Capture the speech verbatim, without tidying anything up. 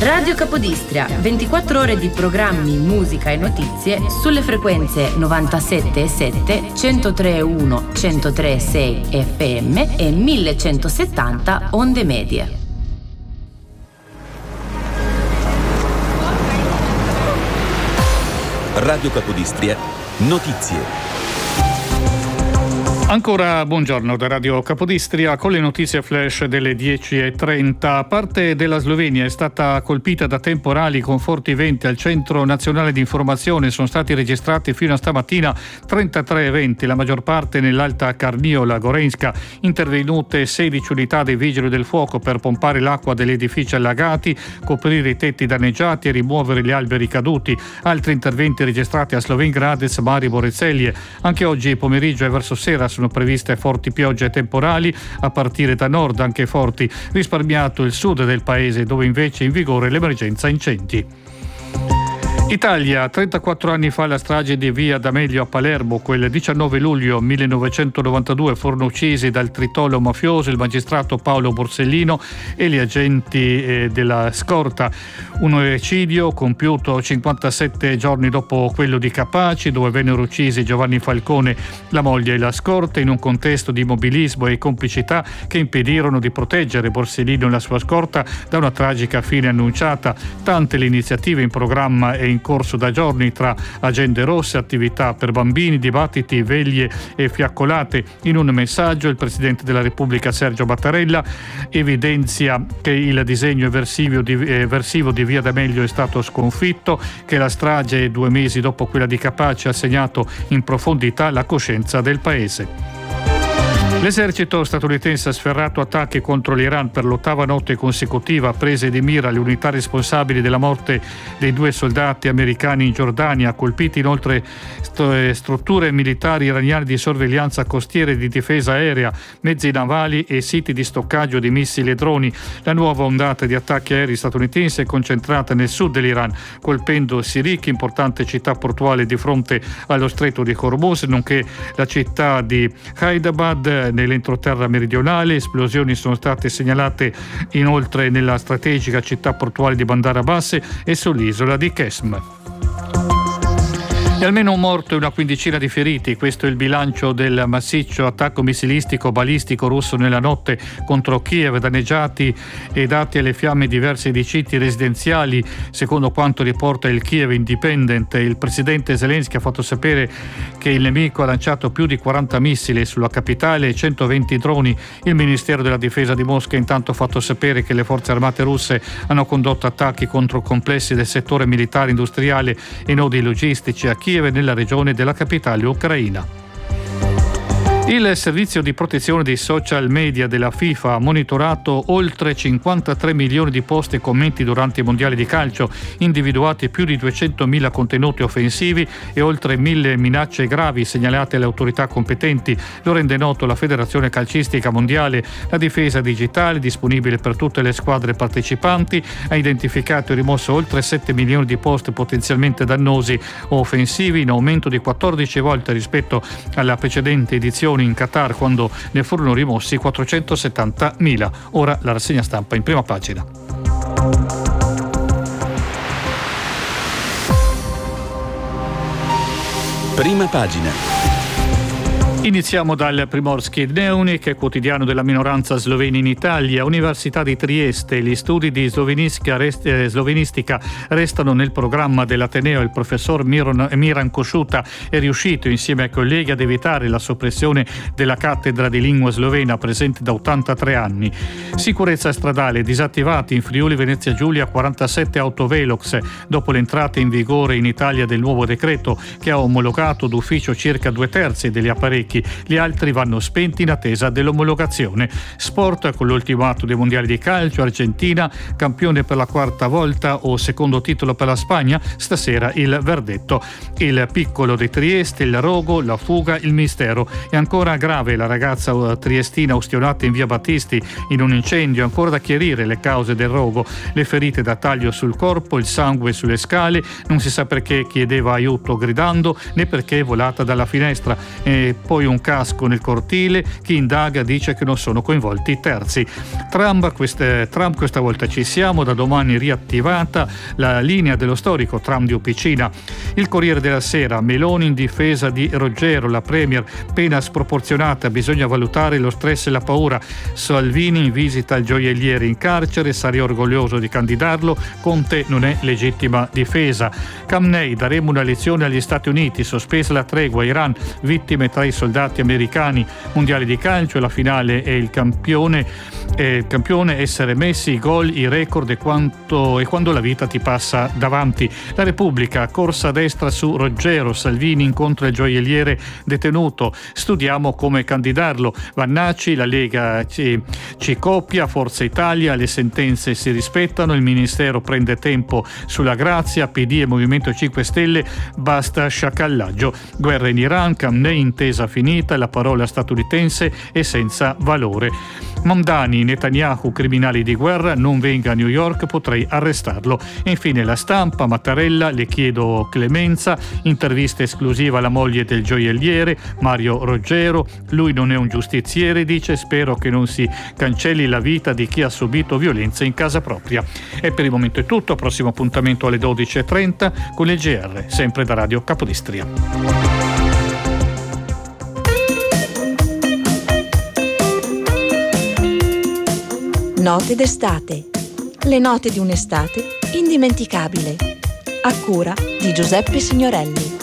Radio Capodistria, ventiquattro ore di programmi, musica e notizie sulle frequenze novantasette virgola sette, centotre virgola uno, centotre virgola sei F M e millecentosettanta onde medie. Radio Capodistria, notizie. Ancora buongiorno da Radio Capodistria con le notizie flash delle dieci e trenta. Parte della Slovenia è stata colpita da temporali con forti venti. Al Centro Nazionale di Informazione sono stati registrati fino a stamattina trentatré eventi, la maggior parte nell'Alta Carniola Gorenska. Intervenute sedici unità dei Vigili del Fuoco per pompare l'acqua degli edifici allagati, coprire i tetti danneggiati e rimuovere gli alberi caduti. Altri interventi registrati a Slovenj-Gradec, Maribor e Celje. Anche oggi pomeriggio e verso sera sono Sono previste forti piogge temporali a partire da nord, anche forti. Risparmiato il sud del paese, dove invece è in vigore l'emergenza incendi. Italia, trentaquattro anni fa la strage di Via D'Amelio a Palermo. Quel diciannove luglio millenovecentonovantadue furono uccisi dal tritolo mafioso il magistrato Paolo Borsellino e gli agenti eh, della scorta. Un omicidio compiuto cinquantasette giorni dopo quello di Capaci, dove vennero uccisi Giovanni Falcone, la moglie e la scorta, in un contesto di immobilismo e complicità che impedirono di proteggere Borsellino e la sua scorta da una tragica fine annunciata. Tante le iniziative in programma e in corso da giorni, tra agende rosse, attività per bambini, dibattiti, veglie e fiaccolate. In un messaggio il Presidente della Repubblica Sergio Mattarella evidenzia che il disegno eversivo di, eh, versivo di Via D'Amelio è stato sconfitto, che la strage due mesi dopo quella di Capaci ha segnato in profondità la coscienza del Paese. L'esercito statunitense ha sferrato attacchi contro l'Iran per l'ottava notte consecutiva, prese di mira le unità responsabili della morte dei due soldati americani in Giordania, ha colpito inoltre strutture militari iraniane di sorveglianza costiera e di difesa aerea, mezzi navali e siti di stoccaggio di missili e droni. La nuova ondata di attacchi aerei statunitensi è concentrata nel sud dell'Iran, colpendo Sirik, importante città portuale di fronte allo stretto di Hormuz, nonché la città di Hyderabad nell'entroterra meridionale. Esplosioni sono state segnalate inoltre nella strategica città portuale di Bandar Abbas e sull'isola di Qesm. E almeno un morto e una quindicina di feriti. Questo è il bilancio del massiccio attacco missilistico balistico russo nella notte contro Kiev, danneggiati e dati alle fiamme diversi edifici residenziali, secondo quanto riporta il Kiev Independent. Il presidente Zelensky ha fatto sapere che il nemico ha lanciato più di quaranta missili sulla capitale e centoventi droni. Il Ministero della Difesa di Mosca intanto ha fatto sapere che le forze armate russe hanno condotto attacchi contro complessi del settore militare industriale e nodi logistici a Kiev e nella regione della capitale ucraina. Il servizio di protezione dei social media della FIFA ha monitorato oltre cinquantatré milioni di post e commenti durante i mondiali di calcio, individuati più di duecentomila contenuti offensivi e oltre mille minacce gravi segnalate alle autorità competenti. Lo rende noto la Federazione Calcistica Mondiale. La difesa digitale, disponibile per tutte le squadre partecipanti, ha identificato e rimosso oltre sette milioni di post potenzialmente dannosi o offensivi, in aumento di quattordici volte rispetto alla precedente edizione in Qatar, quando ne furono rimossi quattrocentosettantamila. Ora la rassegna stampa in prima pagina. Prima pagina. Iniziamo dal Primorski Dnevnik, quotidiano della minoranza slovena in Italia. Università di Trieste, gli studi di slovenistica, rest, eh, slovenistica restano nel programma dell'Ateneo. Il professor Miron, Miran Kosciuta è riuscito insieme ai colleghi ad evitare la soppressione della cattedra di lingua slovena presente da ottantatré anni. Sicurezza stradale, disattivati in Friuli Venezia Giulia quarantasette autovelox dopo l'entrata in vigore in Italia del nuovo decreto, che ha omologato d'ufficio circa due terzi degli apparecchi. Gli altri vanno spenti in attesa dell'omologazione. Sport, con l'ultimato dei mondiali di calcio. Argentina campione per la quarta volta o secondo titolo per la Spagna. Stasera il verdetto. Il piccolo di Trieste, il rogo, la fuga, il mistero. E ancora grave la ragazza triestina ustionata in via Battisti in un incendio. Ancora da chiarire le cause del rogo, le ferite da taglio sul corpo, il sangue sulle scale. Non si sa perché chiedeva aiuto gridando né perché è volata dalla finestra. E poi poi un casco nel cortile, chi indaga dice che non sono coinvolti i terzi. Trump, queste, Trump questa volta ci siamo, da domani riattivata la linea dello storico tram di Opicina. Il Corriere della Sera, Meloni in difesa di Roggero, la premier, pena sproporzionata, bisogna valutare lo stress e la paura. Salvini in visita al gioielliere in carcere, sarei orgoglioso di candidarlo, Conte non è legittima difesa. Khamenei, daremo una lezione agli Stati Uniti, sospesa la tregua, Iran, vittime tra i soldati americani, mondiali di calcio, la finale e il campione, eh, il campione essere Messi, i gol, i record e, quanto, e quando la vita ti passa davanti. La Repubblica, corsa a destra su Roggero, Salvini incontra il gioielliere detenuto, studiamo come candidarlo. Vannacci, la Lega ci, ci copia, Forza Italia, le sentenze si rispettano, il Ministero prende tempo sulla grazia, P D e Movimento cinque Stelle, basta sciacallaggio. Guerra in Iran, Khamenei, intesa finita, la parola statunitense è senza valore. Mamdani, Netanyahu, criminali di guerra, non venga a New York, potrei arrestarlo. E infine La Stampa, Mattarella, le chiedo clemenza, intervista esclusiva alla moglie del gioielliere, Mario Roggero, lui non è un giustiziere, dice, spero che non si cancelli la vita di chi ha subito violenza in casa propria. E per il momento è tutto, prossimo appuntamento alle dodici e trenta con il G R, sempre da Radio Capodistria. Note d'estate. Le note di un'estate indimenticabile. A cura di Giuseppe Signorelli.